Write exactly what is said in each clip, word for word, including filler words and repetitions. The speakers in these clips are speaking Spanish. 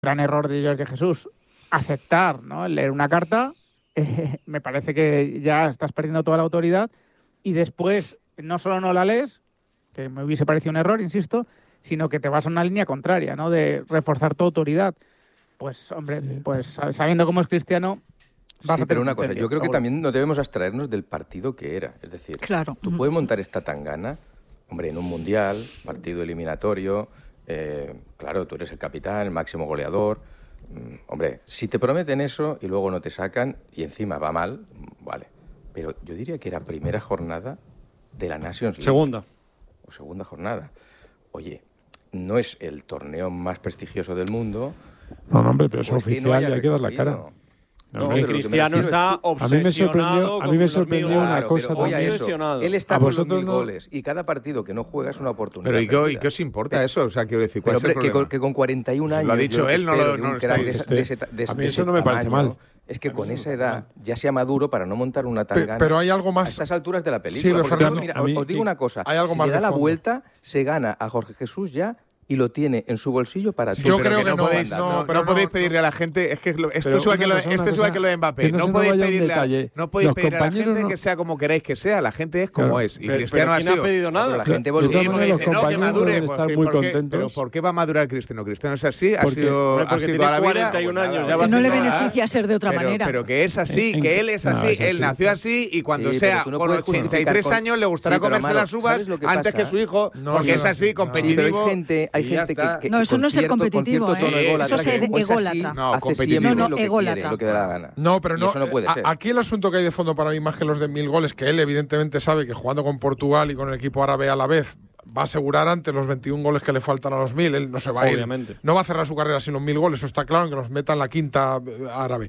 gran error de Jorge Jesús aceptar, ¿no?, leer una carta. Eh, me parece que ya estás perdiendo toda la autoridad y después no solo no la lees, que me hubiese parecido un error, insisto, sino que te vas a una línea contraria, ¿no?, de reforzar tu autoridad. Pues, hombre, sí. pues sabiendo cómo es Cristiano... Sí, pero una cosa, yo creo que también no debemos abstraernos del partido que era. Es decir, claro. tú puedes montar esta tangana, hombre, en un mundial, partido eliminatorio, eh, claro, tú eres el capitán, el máximo goleador. Mm, hombre, si te prometen eso y luego no te sacan y encima va mal, vale. Pero yo diría que era primera jornada de la Nations League. Segunda. O segunda jornada. Oye, no es el torneo más prestigioso del mundo. No, no, hombre, pero es pues oficial no y hay que dar la cara. No, no, Cristiano está obsesionado. A mí me sorprendió, a mí me sorprendió una claro, cosa también. Eso, él está a con los vosotros mil no... goles y cada partido que no juega es una oportunidad. Pero ¿y qué, ¿y qué os importa pero, eso? O sea, quiero decir, ¿cuál pero, es el hombre, que, con, que con cuarenta y un años. Lo ha dicho él, no lo no de ese, de ese, de A mí eso no me parece mal. Es que con esa edad ya sea maduro para no montar una tangana. Pero hay algo más. A estas alturas de la película. Sí, porque Fernando, mira, a mí, os digo una cosa. Hay algo si más le da de la fondo. vuelta, se gana a Jorge Jesús ya. Y lo tiene en su bolsillo para sí, yo creo que, que no, no podéis, no, no, pero no podéis pedirle a la gente, es que lo, esto es igual que lo, cosa, esto es igual que lo de Mbappé, no, no, no podéis pedirle, a, no podéis los pedirle a la gente no... que sea como queréis que sea, la gente es como claro. es y pero, Cristiano pero ha ¿quién sido ha pedido nada? La gente de todas maneras, los compañeros no, deben estar muy ¿por qué, contentos. pero ¿por qué va a madurar Cristiano? Cristiano es así, ha porque, sido, porque ha sido tiene a la vida, cuarenta y un años, ya que no le a beneficia ser de otra pero, manera. Pero que es así, en, que él es así, no, es así, él nació así y cuando sí, sea no con ochenta y tres años le gustará sí, comerse malo, las uvas que antes pasa? que su hijo, no, porque no, es así, no, competitivo. Pero hay gente, hay gente que, que no, eso no es ser cierto, competitivo, con cierto tono ¿eh? ególatra, eso es ser ególatra. No, hace siempre no, no, lo que ególatra. quiere, lo que da la gana. No, pero y no. Eso no puede a, ser. Aquí el asunto que hay de fondo para mí, más que los de mil goles, que él evidentemente sabe que jugando con Portugal y con el equipo árabe a la vez va a asegurar antes los veintiún goles que le faltan a los mil. Él no se va Obviamente. a ir. No va a cerrar su carrera sin los mil goles, eso está claro, que los meta en la quinta árabe.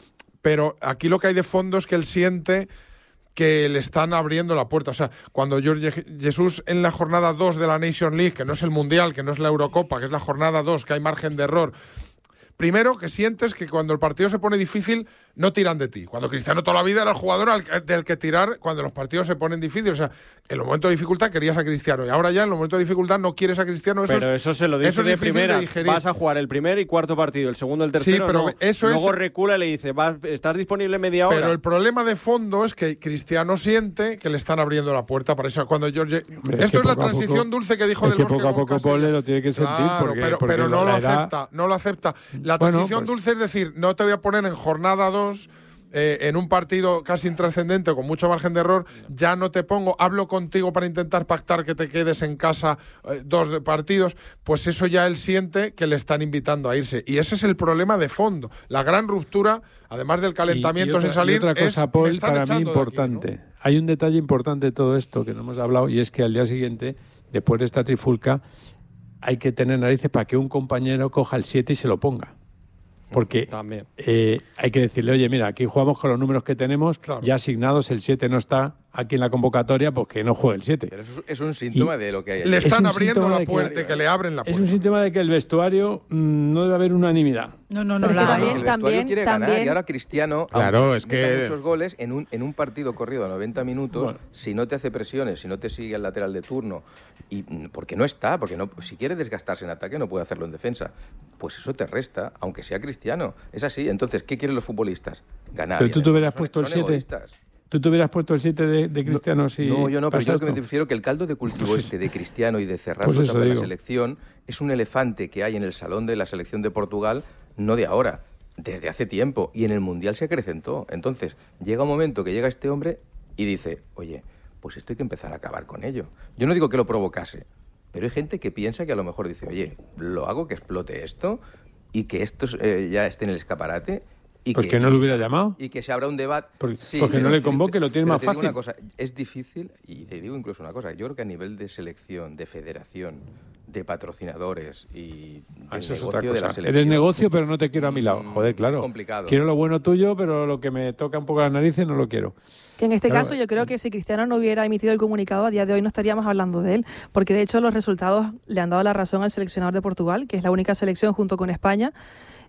Pero aquí lo que hay de fondo es que él siente que le están abriendo la puerta. O sea, cuando Jorge Jesús en la jornada dos de la Nation League, que no es el Mundial, que no es la Eurocopa, que es la jornada dos, que hay margen de error. Primero, que sientes que cuando el partido se pone difícil, no tiran de ti. Cuando Cristiano toda la vida era el jugador al, del que tirar cuando los partidos se ponen difíciles. O sea, en los momentos de dificultad querías a Cristiano y ahora ya en los momentos de dificultad no quieres a Cristiano. Eso pero es, eso se lo dice eso de es primera. De vas a jugar el primer y cuarto partido, el segundo, el tercero. Sí, pero no. eso Luego es... recula y le dice, vas, estás disponible media hora. Pero el problema de fondo es que Cristiano siente que le están abriendo la puerta para eso. Cuando Jorge... Es Esto que es la poco transición poco, dulce que dijo es del que Bosque poco a poco Pole lo tiene que sentir claro, porque, pero, porque pero no lo edad... acepta, no lo acepta. La bueno, transición pues... dulce es decir, no te voy a poner en jornada dos eh, en un partido casi intrascendente con mucho margen de error, ya no te pongo, hablo contigo para intentar pactar que te quedes en casa eh, dos de partidos, pues eso ya él siente que le están invitando a irse. Y ese es el problema de fondo. La gran ruptura, además del calentamiento y, y otra, sin salir, y otra cosa, es, Paul, para mí importante. Aquí, ¿no? Hay un detalle importante de todo esto que no hemos hablado y es que al día siguiente, después de esta trifulca, hay que tener narices para que un compañero coja el siete y se lo ponga. Porque eh, hay que decirle, oye, mira, aquí jugamos con los números que tenemos, claro. Ya asignados, el siete no está aquí en la convocatoria, pues que no juegue el siete. Pero eso es un síntoma y de lo que hay. Le están abriendo la puerta, de que, que le abren la puerta. Es un síntoma de que el vestuario mmm, no debe haber unanimidad. No, no, no. Pero la también, hay. el vestuario también, quiere también. ganar y ahora Cristiano, claro, es que muchos goles en un en un partido corrido a noventa minutos, bueno. Si no te hace presiones, si no te sigue el lateral de turno y porque no está, porque no, si quiere desgastarse en ataque no puede hacerlo en defensa, pues eso te resta, aunque sea Cristiano. Es así. Entonces, ¿qué quieren los futbolistas? Ganar. Pero tú te hubieras son, puesto el siete. ¿Tú te hubieras puesto el siete de, de Cristiano? No, si no yo no, pero yo lo que me esto? refiero que el caldo de cultivo pues, este de Cristiano y de cerrar pues su etapa de la selección es un elefante que hay en el salón de la selección de Portugal, no de ahora, desde hace tiempo, y en el Mundial se acrecentó. Entonces, llega un momento que llega este hombre y dice, oye, pues esto hay que empezar a acabar con ello. Yo no digo que lo provocase, pero hay gente que piensa que a lo mejor dice, oye, lo hago que explote esto y que esto eh, ya esté en el escaparate. Y pues que, que no lo hubiera llamado. Y que se abra un debate. Porque, sí, porque pero, no le convoque, lo tiene más te digo fácil. Una cosa, es difícil, y te digo incluso una cosa, yo creo que a nivel de selección, de federación, de patrocinadores y ah, eso es otra cosa. cosa. De la selección, eres negocio, pero no te quiero a mi lado. Joder, claro. Es complicado. Quiero lo bueno tuyo, pero lo que me toca un poco las narices no lo quiero. Que en este claro. caso yo creo que si Cristiano no hubiera emitido el comunicado, a día de hoy no estaríamos hablando de él, porque de hecho los resultados le han dado la razón al seleccionador de Portugal, que es la única selección junto con España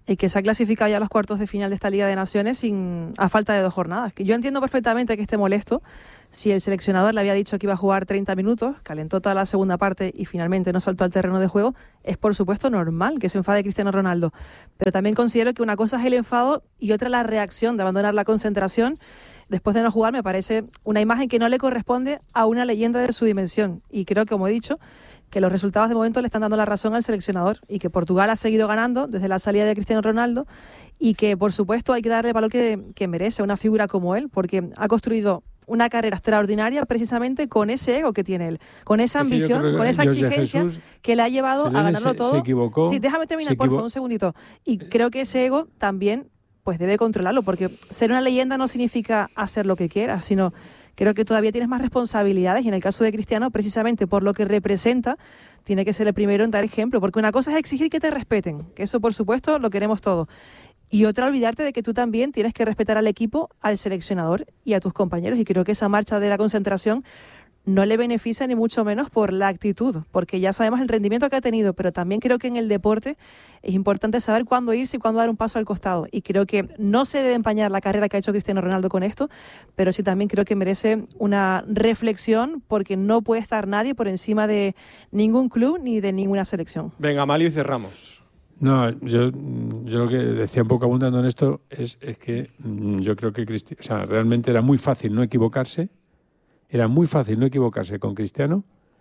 y que se ha clasificado ya a los cuartos de final de esta Liga de Naciones sin a falta de dos jornadas. Que yo entiendo perfectamente que esté molesto. Si el seleccionador le había dicho que iba a jugar treinta minutos, calentó toda la segunda parte y finalmente no saltó al terreno de juego, es por supuesto normal que se enfade Cristiano Ronaldo. Pero también considero que una cosa es el enfado y otra la reacción de abandonar la concentración después de no jugar. Me parece una imagen que no le corresponde a una leyenda de su dimensión. Y creo, como he dicho, que los resultados de momento le están dando la razón al seleccionador y que Portugal ha seguido ganando desde la salida de Cristiano Ronaldo y que, por supuesto, hay que darle el valor que, que merece a una figura como él, porque ha construido una carrera extraordinaria precisamente con ese ego que tiene él, con esa ambición, con esa exigencia Jesús, que le ha llevado a ganarlo se, todo. Se equivocó. Sí, déjame terminar, por favor, un segundito. Y creo que ese ego también pues debe controlarlo, porque ser una leyenda no significa hacer lo que quieras, sino creo que todavía tienes más responsabilidades y en el caso de Cristiano, precisamente por lo que representa, tiene que ser el primero en dar ejemplo, porque una cosa es exigir que te respeten, que eso por supuesto lo queremos todos, y otra olvidarte de que tú también tienes que respetar al equipo, al seleccionador y a tus compañeros, y creo que esa marcha de la concentración no le beneficia ni mucho menos por la actitud, porque ya sabemos el rendimiento que ha tenido, pero también creo que en el deporte es importante saber cuándo irse y cuándo dar un paso al costado. Y creo que no se debe empañar la carrera que ha hecho Cristiano Ronaldo con esto, pero sí también creo que merece una reflexión, porque no puede estar nadie por encima de ningún club ni de ninguna selección. Venga, Malio, y cerramos. No, yo, yo lo que decía un poco abundando en esto es, es que yo creo que Cristi- o sea, realmente era muy fácil no equivocarse. Era muy fácil no equivocarse con Cristiano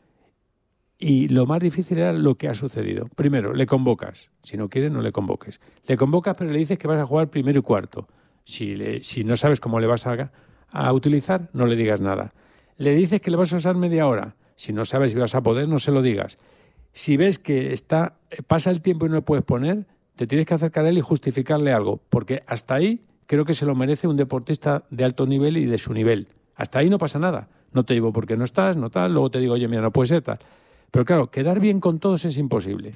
y lo más difícil era lo que ha sucedido. Primero, le convocas. Si no quieres, no le convoques. Le convocas, pero le dices que vas a jugar primero y cuarto. Si, le, si no sabes cómo le vas a, a utilizar, no le digas nada. Le dices que le vas a usar media hora. Si no sabes si vas a poder, no se lo digas. Si ves que está pasa el tiempo y no le puedes poner, te tienes que acercar a él y justificarle algo. Porque hasta ahí creo que se lo merece un deportista de alto nivel y de su nivel. Hasta ahí no pasa nada. No te llevo porque no estás, no tal, luego te digo, oye, mira, no puede ser tal. Pero claro, quedar bien con todos es imposible.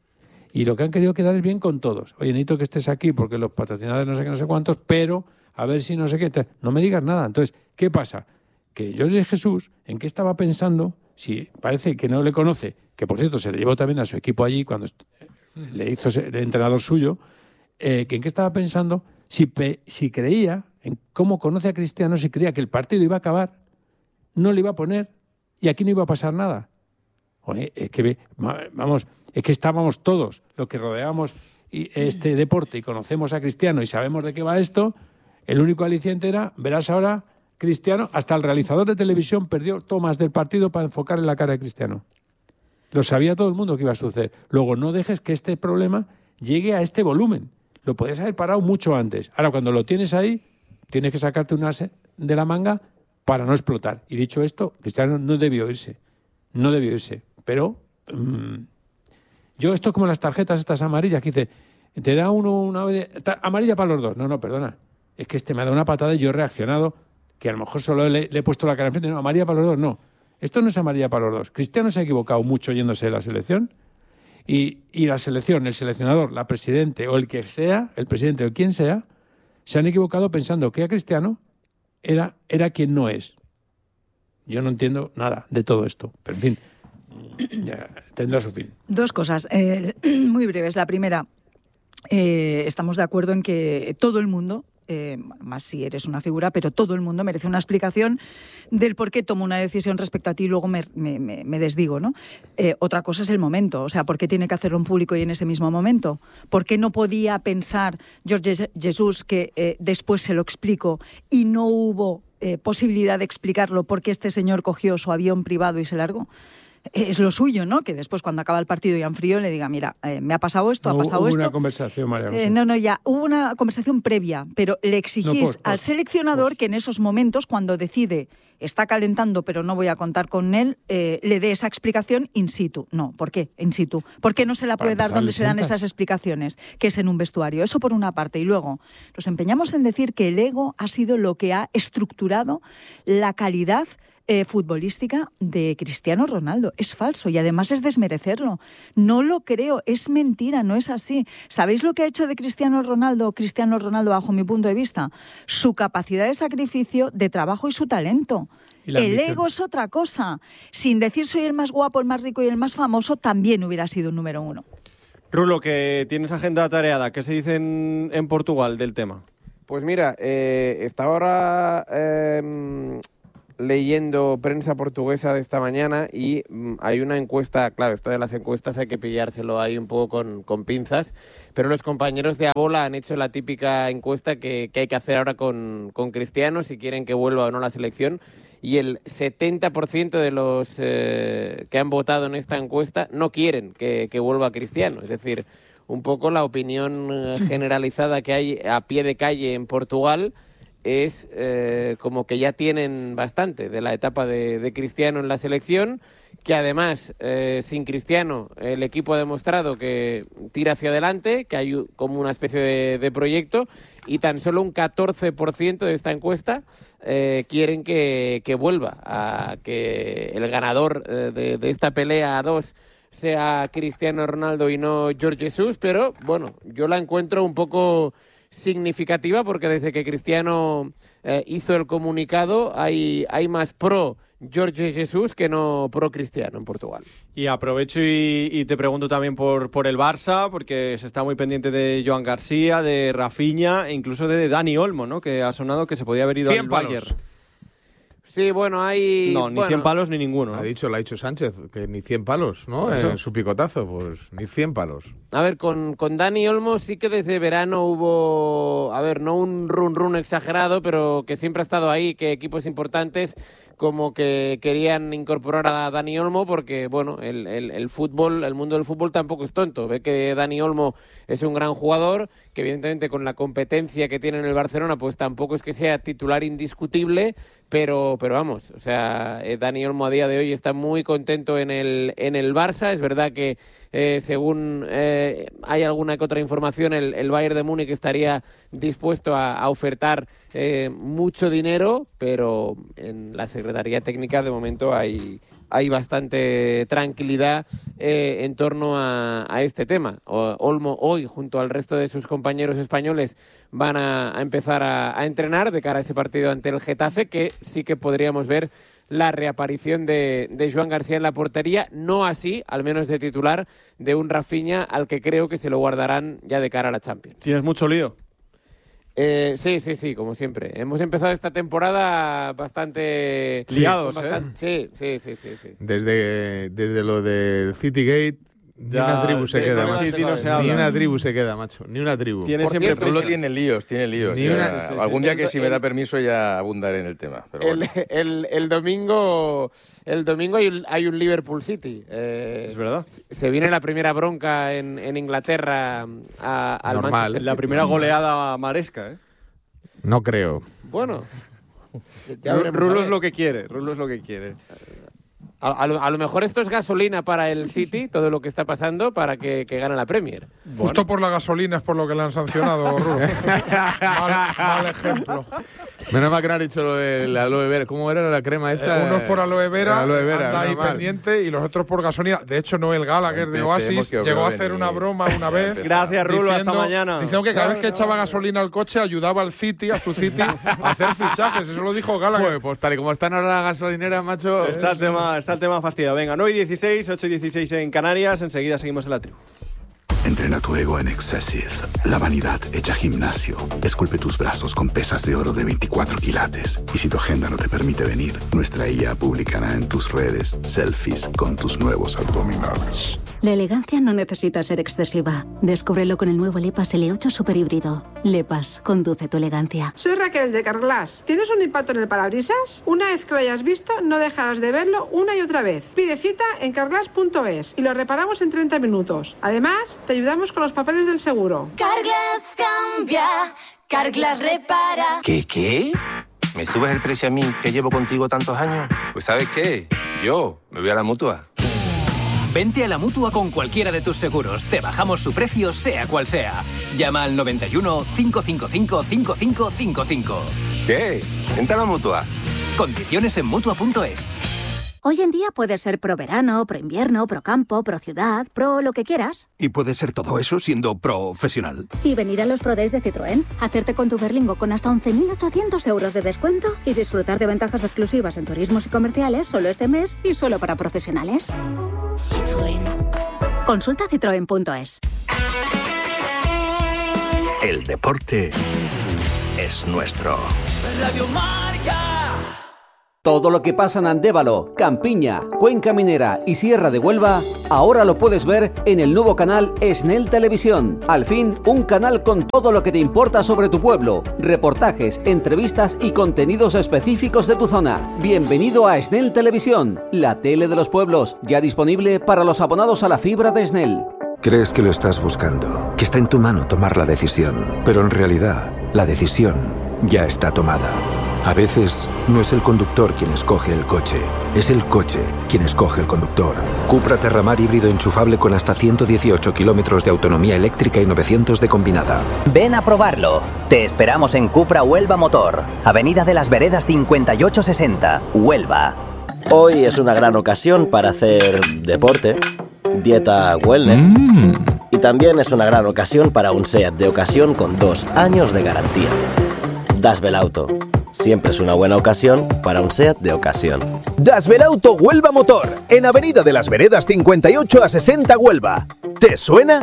Y lo que han querido quedar es bien con todos. Oye, necesito que estés aquí porque los patrocinadores no sé qué, no sé cuántos, pero a ver si no sé qué. Te... No me digas nada. Entonces, ¿qué pasa? Que Jorge Jesús, ¿en qué estaba pensando? Si parece que no le conoce, que por cierto se le llevó también a su equipo allí cuando le hizo el entrenador suyo, eh, que ¿en qué estaba pensando? Si, pe... si creía en cómo conoce a Cristiano, si creía que el partido iba a acabar, no le iba a poner y aquí no iba a pasar nada. Oye, es que, vamos, es que estábamos todos los que rodeamos este deporte y conocemos a Cristiano y sabemos de qué va esto. El único aliciente era, verás ahora, Cristiano, hasta el realizador de televisión perdió tomas del partido para enfocar en la cara de Cristiano. Lo sabía todo el mundo que iba a suceder. Luego, no dejes que este problema llegue a este volumen. Lo podías haber parado mucho antes. Ahora, cuando lo tienes ahí, tienes que sacarte una de la manga para no explotar. Y dicho esto, Cristiano no debió irse. No debió irse. Pero mmm, yo, esto es como las tarjetas estas amarillas que dice, te da uno una amarilla para los dos. No, no, perdona. Es que este me ha dado una patada y yo he reaccionado, que a lo mejor solo le, le he puesto la cara enfrente. No, amarilla para los dos, no. Esto no es amarilla para los dos. Cristiano se ha equivocado mucho yéndose de la selección. Y, y la selección, el seleccionador, la presidente o el que sea, el presidente o quien sea, se han equivocado pensando que a Cristiano Era, era quien no es. Yo no entiendo nada de todo esto. Pero, en fin, ya tendrá su fin. Dos cosas eh, muy breves. La primera, eh, estamos de acuerdo en que todo el mundo, eh, más si eres una figura, pero todo el mundo merece una explicación del por qué tomo una decisión respecto a ti y luego me, me, me desdigo, ¿no? Eh, otra cosa es el momento. O sea, ¿por qué tiene que hacerlo en público y en ese mismo momento? ¿Por qué no podía pensar Jorge Jesús que eh, después se lo explico y no hubo eh, posibilidad de explicarlo porque este señor cogió su avión privado y se largó? Es lo suyo, ¿no? Que después, cuando acaba el partido y en frío, le diga, mira, eh, me ha pasado esto, no, ha pasado hubo esto. Hubo una conversación, María José. Eh, no, no, ya. Hubo una conversación previa, pero le exigís no, pues, pues, al seleccionador pues. que en esos momentos, cuando decide, está calentando, pero no voy a contar con él, eh, le dé esa explicación in situ. No, ¿por qué? In situ. ¿Por qué no se la puede dar donde se dan esas explicaciones? Que es en un vestuario. Eso por una parte. Y luego, nos empeñamos en decir que el ego ha sido lo que ha estructurado la calidad Eh, futbolística de Cristiano Ronaldo. Es falso y además es desmerecerlo. No lo creo, es mentira, no es así. ¿Sabéis lo que ha hecho de Cristiano Ronaldo, Cristiano Ronaldo bajo mi punto de vista? Su capacidad de sacrificio, de trabajo y su talento. El ambición. Ego es otra cosa. Sin decir soy el más guapo, el más rico y el más famoso, también hubiera sido un número uno. Rulo, que tienes agenda tareada, ¿qué se dice en, en Portugal del tema? Pues mira, eh, estaba ahora eh, leyendo prensa portuguesa de esta mañana y mm, hay una encuesta, claro, esto de las encuestas hay que pillárselo ahí un poco con, con pinzas, pero los compañeros de Abola han hecho la típica encuesta que, que hay que hacer ahora con, con Cristiano, si quieren que vuelva o no a la selección, y el setenta por ciento de los eh, que han votado en esta encuesta no quieren que, que vuelva Cristiano, es decir, un poco la opinión generalizada que hay a pie de calle en Portugal es eh, como que ya tienen bastante de la etapa de, de Cristiano en la selección, que además, eh, sin Cristiano, el equipo ha demostrado que tira hacia adelante, que hay como una especie de, de proyecto, y tan solo un catorce por ciento de esta encuesta eh, quieren que, que vuelva, a que el ganador eh, de, de esta pelea a dos sea Cristiano Ronaldo y no Jorge Jesus, pero bueno, yo la encuentro un poco significativa porque desde que Cristiano eh, hizo el comunicado hay, hay más pro Jorge Jesus que no pro Cristiano en Portugal. Y aprovecho y, y te pregunto también por, por el Barça, porque se está muy pendiente de Joan García, de Rafinha e incluso de Dani Olmo, ¿no? Que ha sonado que se podía haber ido al Bayern. Sí, bueno, hay... No, ni bueno, cien palos ni ninguno, ¿no? Ha dicho, lo ha dicho Sánchez, que ni cien palos, ¿no? En su picotazo, pues ni cien palos. A ver, con, con Dani Olmo sí que desde verano hubo, a ver, no un run run exagerado, pero que siempre ha estado ahí, que equipos importantes como que querían incorporar a Dani Olmo porque, bueno, el, el, el fútbol, el mundo del fútbol tampoco es tonto. Ve que Dani Olmo es un gran jugador, que evidentemente con la competencia que tiene en el Barcelona, pues tampoco es que sea titular indiscutible, pero, pero vamos, o sea, eh, Dani Olmo a día de hoy está muy contento en el, en el Barça. Es verdad que eh, según eh, hay alguna que otra información, el, el Bayern de Múnich estaría dispuesto a, a ofertar eh, mucho dinero, pero en la Secretaría Técnica de momento hay, hay bastante tranquilidad eh, en torno a, a este tema. O, Olmo hoy, junto al resto de sus compañeros españoles, van a, a empezar a, a entrenar de cara a ese partido ante el Getafe, que sí que podríamos ver la reaparición de, de Joan García en la portería, no así, al menos de titular, de un Rafinha al que creo que se lo guardarán ya de cara a la Champions. ¿Tienes mucho lío? Eh, sí, sí, sí, como siempre. Hemos empezado esta temporada bastante... liados, bastante, ¿eh? Sí, sí, sí, sí, sí. Desde, desde lo del Citygate, ni Ya, una tribu se de- queda, de macho. City no se Ni habla. una tribu se queda, macho. Ni una tribu. Tiene Por siempre cierto, Rulo presión. tiene líos, tiene líos. Ni Ya, una- sí, sí, sí. algún día que El- si me el- da permiso ya abundaré en el tema. Pero El, bueno. el, el domingo el domingo hay un, hay un Liverpool City. Eh, Es verdad. Se viene la primera bronca en, en Inglaterra a- al Normal. Manchester La City. primera goleada maresca, ¿eh? No creo. Bueno, ya Ru- veremos, a Rulo ver. es lo que quiere, Rulo es lo que quiere. A, a lo, a lo mejor esto es gasolina para el City, todo lo que está pasando, para que, que gane la Premier. Justo por la gasolina es por lo que le han sancionado, Rulo. mal, mal ejemplo. Menos mal que no han dicho lo del aloe vera. ¿Cómo era la crema esta? Eh, unos por aloe vera, Aloe vera, anda ahí menos mal. pendiente, y los otros por gasolina. De hecho, Noel Gallagher de Empecemos Oasis que os llegó veo a hacer venir. una broma una vez. Gracias, Rulo, hasta diciendo- mañana. Diciendo que cada vez que echaba gasolina al coche ayudaba al City, a su City, a hacer fichajes. Eso lo dijo Gallagher. Joder, pues tal y como están ahora las gasolineras, macho. Está el tema, está el tema fastidiado. Venga, nueve y dieciséis, ocho y dieciséis en Canarias. Enseguida seguimos en la tribu. Entrena tu ego en Excessive. La vanidad hecha gimnasio. Esculpe tus brazos con pesas de oro de veinticuatro quilates. Y si tu agenda no te permite venir, nuestra I A publicará en tus redes selfies con tus nuevos abdominales. La elegancia no necesita ser excesiva. Descúbrelo con el nuevo Lepas L ocho Super Híbrido. Lepas, conduce tu elegancia. Soy Raquel de Carglass. ¿Tienes un impacto en el parabrisas? Una vez que lo hayas visto, no dejarás de verlo una y otra vez. Pide cita en carglass punto es y lo reparamos en treinta minutos. Además, te ayudamos con los papeles del seguro. Carglass cambia, Carglass repara. ¿Qué, qué? ¿Me subes el precio a mí, que llevo contigo tantos años? Pues ¿sabes qué? Yo me voy a la Mutua. Vente a la Mutua con cualquiera de tus seguros. Te bajamos su precio, sea cual sea. Llama al noventa y uno, cinco cinco cinco, cinco cinco cinco cinco. ¿Qué? Vente a la Mutua. Condiciones en Mutua punto es. Hoy en día puedes ser pro verano, pro invierno, pro campo, pro ciudad, pro lo que quieras. Y puede ser todo eso siendo profesional. Y venir a los Pro Days de Citroën, hacerte con tu Berlingo con hasta once mil ochocientos euros de descuento y disfrutar de ventajas exclusivas en turismos y comerciales solo este mes y solo para profesionales. Citroën. Consulta citroen punto es. El deporte es nuestro. Radio Marca. Todo lo que pasa en Andévalo, Campiña, Cuenca Minera y Sierra de Huelva, ahora lo puedes ver en el nuevo canal Esnel Televisión. Al fin, un canal con todo lo que te importa sobre tu pueblo, reportajes, entrevistas y contenidos específicos de tu zona. Bienvenido a Esnel Televisión, la tele de los pueblos, ya disponible para los abonados a la fibra de Esnel. Crees que lo estás buscando, que está en tu mano tomar la decisión, pero en realidad, la decisión ya está tomada. A veces, no es el conductor quien escoge el coche, es el coche quien escoge el conductor. Cupra Terramar híbrido enchufable con hasta ciento dieciocho kilómetros de autonomía eléctrica y novecientos de combinada. Ven a probarlo. Te esperamos en Cupra Huelva Motor, Avenida de las Veredas cincuenta y ocho sesenta, Huelva. Hoy es una gran ocasión para hacer deporte, dieta wellness, Mm. y también es una gran ocasión para un SEAT de ocasión con dos años de garantía. Das Belauto. Siempre es una buena ocasión para un SEAT de ocasión. Das Belauto Huelva Motor, en Avenida de las Veredas cincuenta y ocho a sesenta, Huelva. ¿Te suena?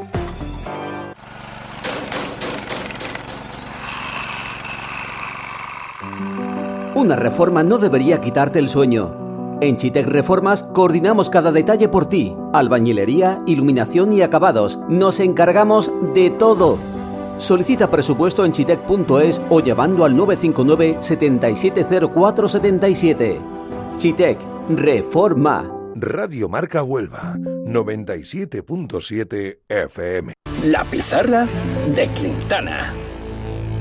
Una reforma no debería quitarte el sueño. En Chitec Reformas coordinamos cada detalle por ti. Albañilería, iluminación y acabados. Nos encargamos de todo. Solicita presupuesto en chitec punto es o llamando al nueve cinco nueve, siete siete cero cuatro siete siete. Chitec Reforma. Radio Marca Huelva, noventa y siete punto siete F M. La pizarra de Quintana.